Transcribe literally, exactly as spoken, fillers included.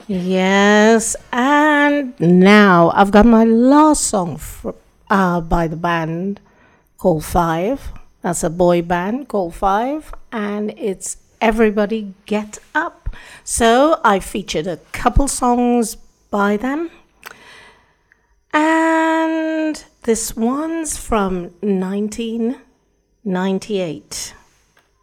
Yes, and now I've got my last song for, uh, by the band called Five. That's a boy band called Five, and it's Everybody Get Up. So I featured a couple songs by them, and this one's from nineteen ninety-eight.